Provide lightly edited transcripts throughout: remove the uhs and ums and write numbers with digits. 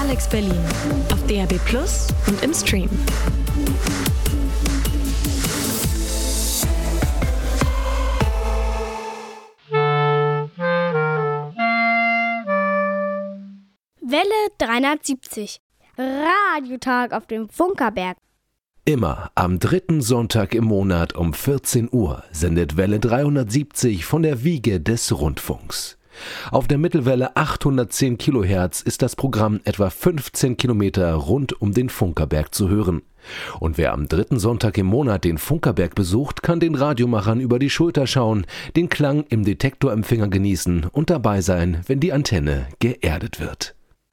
Alex Berlin auf DAB+ und im Stream. Welle 370. Radiotag auf dem Funkerberg. Immer am 3. Sonntag im Monat um 14 Uhr sendet Welle 370 von der Wiege des Rundfunks. Auf der Mittelwelle 810 kHz ist das Programm etwa 15 Kilometer rund um den Funkerberg zu hören. Und wer am 3. Sonntag im Monat den Funkerberg besucht, kann den Radiomachern über die Schulter schauen, den Klang im Detektorempfänger genießen und dabei sein, wenn die Antenne geerdet wird.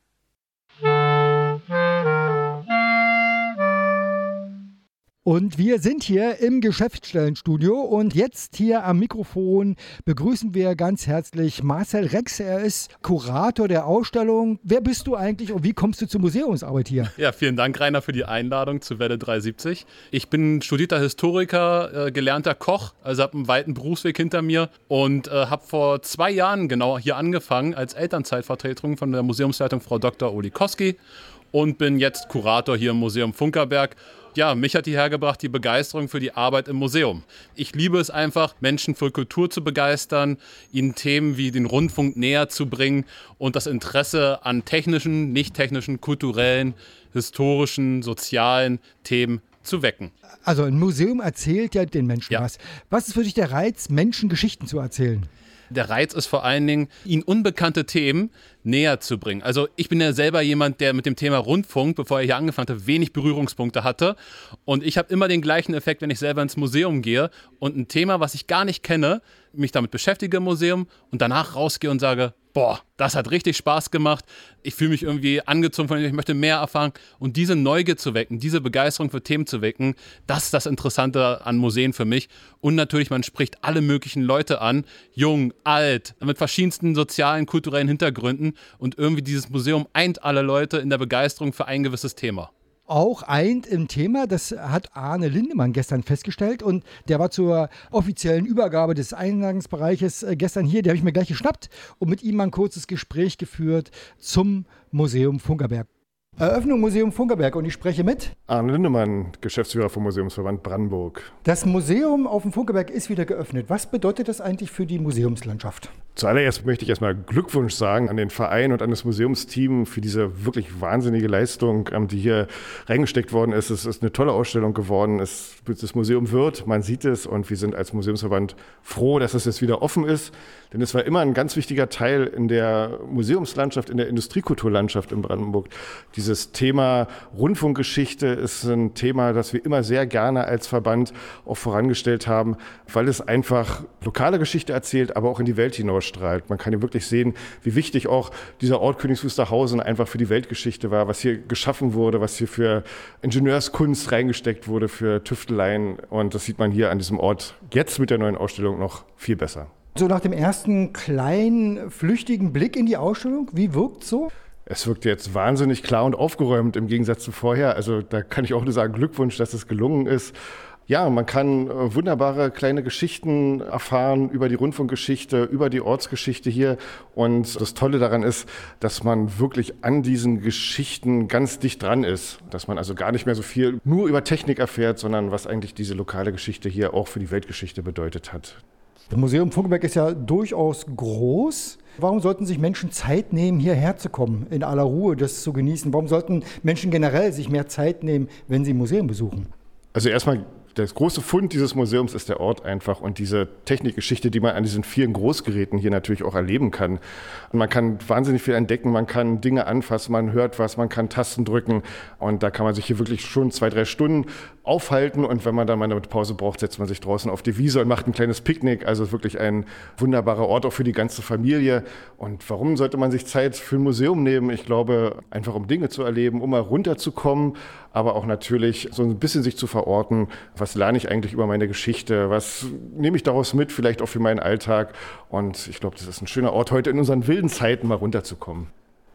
Und wir sind hier im Geschäftsstellenstudio und jetzt hier am Mikrofon begrüßen wir ganz herzlich Marcel Rex. Er ist Kurator der Ausstellung. Wer bist du eigentlich und wie kommst du zur Museumsarbeit hier? Ja, vielen Dank, Rainer, für die Einladung zu Welle 370. Ich bin studierter Historiker, gelernter Koch, also habe einen weiten Berufsweg hinter mir und habe vor 2 Jahren genau hier angefangen als Elternzeitvertretung von der Museumsleitung Frau Dr. Oli Koski und bin jetzt Kurator hier im Museum Funkerberg. Ja, mich hat hierher gebracht die Begeisterung für die Arbeit im Museum. Ich liebe es einfach, Menschen für Kultur zu begeistern, ihnen Themen wie den Rundfunk näher zu bringen und das Interesse an technischen, nicht technischen, kulturellen, historischen, sozialen Themen zu wecken. Also ein Museum erzählt ja den Menschen was. Was ist für dich der Reiz, Menschen Geschichten zu erzählen? Der Reiz ist vor allen Dingen, ihnen unbekannte Themen näher zu bringen. Also ich bin ja selber jemand, der mit dem Thema Rundfunk, bevor er hier angefangen hat, wenig Berührungspunkte hatte. Und ich habe immer den gleichen Effekt, wenn ich selber ins Museum gehe und ein Thema, was ich gar nicht kenne, mich damit beschäftige im Museum und danach rausgehe und sage, boah, das hat richtig Spaß gemacht. Ich fühle mich irgendwie angezogen von dem, ich möchte mehr erfahren. Und diese Neugier zu wecken, diese Begeisterung für Themen zu wecken, das ist das Interessante an Museen für mich. Und natürlich, man spricht alle möglichen Leute an, jung, alt, mit verschiedensten sozialen, kulturellen Hintergründen. Und irgendwie dieses Museum eint alle Leute in der Begeisterung für ein gewisses Thema. Auch eint im Thema, das hat Arne Lindemann gestern festgestellt und der war zur offiziellen Übergabe des Eingangsbereiches gestern hier, den habe ich mir gleich geschnappt und mit ihm mal ein kurzes Gespräch geführt zum Museum Funkerberg. Eröffnung Museum Funkerberg und ich spreche mit Arne Lindemann, Geschäftsführer vom Museumsverband Brandenburg. Das Museum auf dem Funkerberg ist wieder geöffnet. Was bedeutet das eigentlich für die Museumslandschaft? Zuallererst möchte ich erstmal Glückwunsch sagen an den Verein und an das Museumsteam für diese wirklich wahnsinnige Leistung, die hier reingesteckt worden ist. Es ist eine tolle Ausstellung geworden. Das Museum wird, man sieht es und wir sind als Museumsverband froh, dass es jetzt wieder offen ist. Denn es war immer ein ganz wichtiger Teil in der Museumslandschaft, in der Industriekulturlandschaft in Brandenburg. Dieses Thema Rundfunkgeschichte ist ein Thema, das wir immer sehr gerne als Verband auch vorangestellt haben, weil es einfach lokale Geschichte erzählt, aber auch in die Welt hinausstrahlt. Man kann hier wirklich sehen, wie wichtig auch dieser Ort Königs Wusterhausen einfach für die Weltgeschichte war, was hier geschaffen wurde, was hier für Ingenieurskunst reingesteckt wurde, für Tüfteleien. Und das sieht man hier an diesem Ort jetzt mit der neuen Ausstellung noch viel besser. So nach dem ersten kleinen, flüchtigen Blick in die Ausstellung, wie wirkt es so? Es wirkt jetzt wahnsinnig klar und aufgeräumt im Gegensatz zu vorher. Also da kann ich auch nur sagen, Glückwunsch, dass es gelungen ist. Ja, man kann wunderbare kleine Geschichten erfahren über die Rundfunkgeschichte, über die Ortsgeschichte hier. Und das Tolle daran ist, dass man wirklich an diesen Geschichten ganz dicht dran ist. Dass man also gar nicht mehr so viel nur über Technik erfährt, sondern was eigentlich diese lokale Geschichte hier auch für die Weltgeschichte bedeutet hat. Das Museum Funkerberg ist ja durchaus groß. Warum sollten sich Menschen Zeit nehmen, hierher zu kommen, in aller Ruhe das zu genießen? Warum sollten Menschen generell sich mehr Zeit nehmen, wenn sie ein Museum besuchen? Also erstmal, das große Fund dieses Museums ist der Ort einfach und diese Technikgeschichte, die man an diesen vielen Großgeräten hier natürlich auch erleben kann. Und man kann wahnsinnig viel entdecken, man kann Dinge anfassen, man hört was, man kann Tasten drücken und da kann man sich hier wirklich schon 2-3 Stunden aufhalten und wenn man dann mal eine Pause braucht, setzt man sich draußen auf die Wiese und macht ein kleines Picknick. Also wirklich ein wunderbarer Ort auch für die ganze Familie. Und warum sollte man sich Zeit für ein Museum nehmen? Ich glaube, einfach um Dinge zu erleben, um mal runterzukommen, aber auch natürlich so ein bisschen sich zu verorten. Was lerne ich eigentlich über meine Geschichte? Was nehme ich daraus mit, vielleicht auch für meinen Alltag? Und ich glaube, das ist ein schöner Ort, heute in unseren wilden Zeiten mal runterzukommen.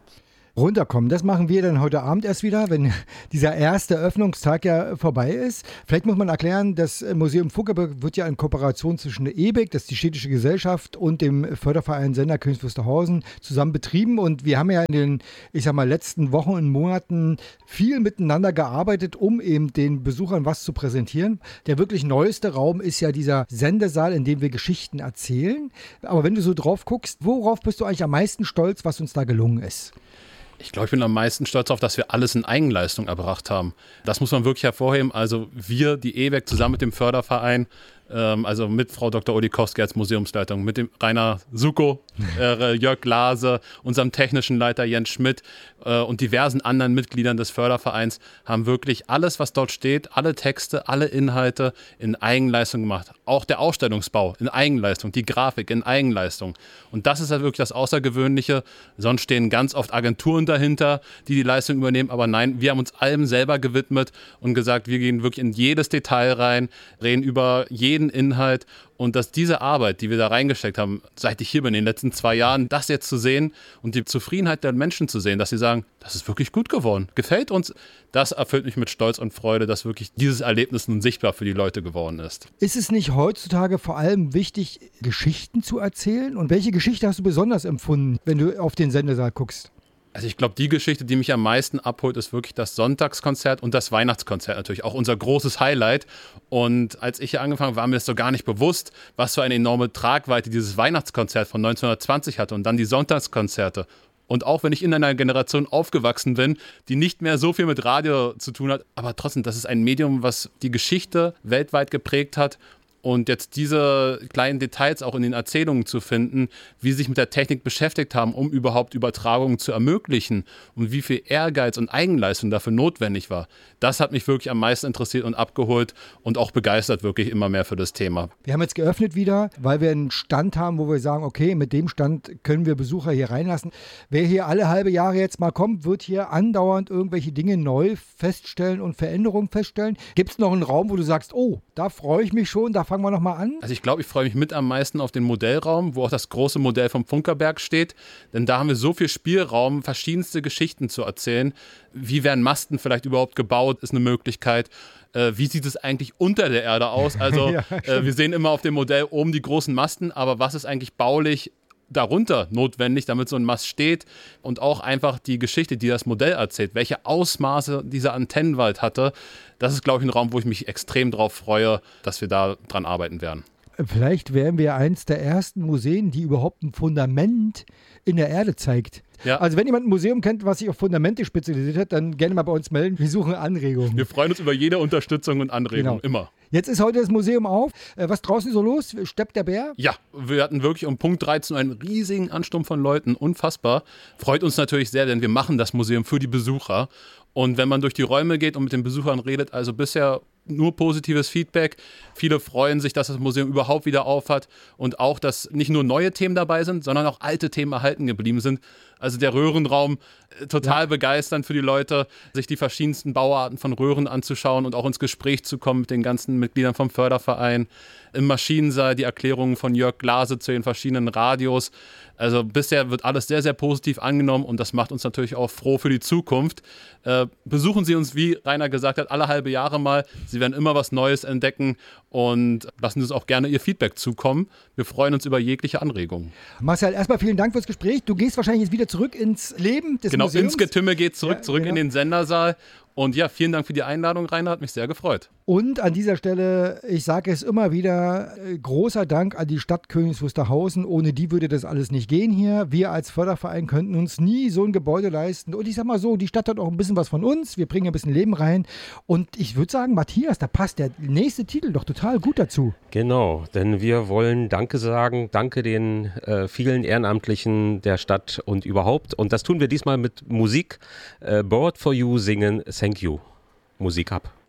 runterkommen. Das machen wir dann heute Abend erst wieder, wenn dieser erste Eröffnungstag ja vorbei ist. Vielleicht muss man erklären, das Museum Funkerberg wird ja in Kooperation zwischen der EBIC, das ist die städtische Gesellschaft, und dem Förderverein Sender Königs Wusterhausen zusammen betrieben. Und wir haben ja in den, letzten Wochen und Monaten viel miteinander gearbeitet, um eben den Besuchern was zu präsentieren. Der wirklich neueste Raum ist ja dieser Sendesaal, in dem wir Geschichten erzählen. Aber wenn du so drauf guckst, worauf bist du eigentlich am meisten stolz, was uns da gelungen ist? Ich glaube, ich bin am meisten stolz darauf, dass wir alles in Eigenleistung erbracht haben. Das muss man wirklich hervorheben. Also wir, die EWEG, zusammen mit dem Förderverein, also mit Frau Dr. Odikowski als Museumsleitung, mit dem Rainer Suko, Jörg Glase, unserem technischen Leiter Jens Schmidt und diversen anderen Mitgliedern des Fördervereins haben wirklich alles, was dort steht, alle Texte, alle Inhalte in Eigenleistung gemacht. Auch der Ausstellungsbau in Eigenleistung, die Grafik in Eigenleistung. Und das ist halt wirklich das Außergewöhnliche. Sonst stehen ganz oft Agenturen dahinter, die Leistung übernehmen. Aber nein, wir haben uns allem selber gewidmet und gesagt, wir gehen wirklich in jedes Detail rein, reden über jeden Inhalt. Und dass diese Arbeit, die wir da reingesteckt haben, seit ich hier bin, in den letzten 2 Jahren, das jetzt zu sehen und die Zufriedenheit der Menschen zu sehen, dass sie sagen, das ist wirklich gut geworden, gefällt uns, das erfüllt mich mit Stolz und Freude, dass wirklich dieses Erlebnis nun sichtbar für die Leute geworden ist. Ist es nicht heutzutage vor allem wichtig, Geschichten zu erzählen? Und welche Geschichte hast du besonders empfunden, wenn du auf den Sendesaal guckst? Also ich glaube, die Geschichte, die mich am meisten abholt, ist wirklich das Sonntagskonzert und das Weihnachtskonzert natürlich, auch unser großes Highlight. Und als ich hier angefangen habe, war mir das so gar nicht bewusst, was für eine enorme Tragweite dieses Weihnachtskonzert von 1920 hatte und dann die Sonntagskonzerte. Und auch wenn ich in einer Generation aufgewachsen bin, die nicht mehr so viel mit Radio zu tun hat, aber trotzdem, das ist ein Medium, was die Geschichte weltweit geprägt hat. Und jetzt diese kleinen Details auch in den Erzählungen zu finden, wie sie sich mit der Technik beschäftigt haben, um überhaupt Übertragungen zu ermöglichen und wie viel Ehrgeiz und Eigenleistung dafür notwendig war, das hat mich wirklich am meisten interessiert und abgeholt und auch begeistert wirklich immer mehr für das Thema. Wir haben jetzt geöffnet wieder, weil wir einen Stand haben, wo wir sagen, okay, mit dem Stand können wir Besucher hier reinlassen. Wer hier alle halbe Jahre jetzt mal kommt, wird hier andauernd irgendwelche Dinge neu feststellen und Veränderungen feststellen. Gibt es noch einen Raum, wo du sagst, oh, da freue ich mich schon, da fangen wir nochmal an? Also ich glaube, ich freue mich mit am meisten auf den Modellraum, wo auch das große Modell vom Funkerberg steht, denn da haben wir so viel Spielraum, verschiedenste Geschichten zu erzählen. Wie werden Masten vielleicht überhaupt gebaut, ist eine Möglichkeit. Wie sieht es eigentlich unter der Erde aus? Also ja, wir sehen immer auf dem Modell oben die großen Masten, aber was ist eigentlich baulich darunter notwendig, damit so ein Mast steht, und auch einfach die Geschichte, die das Modell erzählt, welche Ausmaße dieser Antennenwald hatte. Das ist, glaube ich, ein Raum, wo ich mich extrem drauf freue, dass wir da dran arbeiten werden. Vielleicht wären wir eins der ersten Museen, die überhaupt ein Fundament in der Erde zeigt. Ja. Also wenn jemand ein Museum kennt, was sich auf Fundamente spezialisiert hat, dann gerne mal bei uns melden. Wir suchen Anregungen. Wir freuen uns über jede Unterstützung und Anregung, immer. Jetzt ist heute das Museum auf. Was draußen so los? Steppt der Bär? Ja, wir hatten wirklich um Punkt 13 einen riesigen Ansturm von Leuten. Unfassbar. Freut uns natürlich sehr, denn wir machen das Museum für die Besucher. Und wenn man durch die Räume geht und mit den Besuchern redet, also bisher nur positives Feedback. Viele freuen sich, dass das Museum überhaupt wieder auf hat und auch, dass nicht nur neue Themen dabei sind, sondern auch alte Themen erhalten geblieben sind. Also der Röhrenraum, total begeisternd für die Leute, sich die verschiedensten Bauarten von Röhren anzuschauen und auch ins Gespräch zu kommen mit den ganzen Mitgliedern vom Förderverein. Im Maschinensaal die Erklärungen von Jörg Glase zu den verschiedenen Radios. Also bisher wird alles sehr, sehr positiv angenommen und das macht uns natürlich auch froh für die Zukunft. Besuchen Sie uns, wie Rainer gesagt hat, alle halbe Jahre mal. Sie werden immer was Neues entdecken und lassen Sie uns auch gerne Ihr Feedback zukommen. Wir freuen uns über jegliche Anregungen. Marcel, erstmal vielen Dank fürs Gespräch. Du gehst wahrscheinlich jetzt wieder zurück ins Leben des Museums. Genau, ins Getümmel geht zurück in den Sendersaal. Und ja, vielen Dank für die Einladung, Rainer, hat mich sehr gefreut. Und an dieser Stelle, ich sage es immer wieder, großer Dank an die Stadt Königs Wusterhausen. Ohne die würde das alles nicht gehen hier. Wir als Förderverein könnten uns nie so ein Gebäude leisten. Und ich sag mal so, die Stadt hat auch ein bisschen was von uns. Wir bringen ein bisschen Leben rein. Und ich würde sagen, Matthias, da passt der nächste Titel doch total gut dazu. Genau, denn wir wollen Danke sagen. Danke den vielen Ehrenamtlichen der Stadt und überhaupt. Und das tun wir diesmal mit Musik. Bird for You singen Thank You. Musik ab.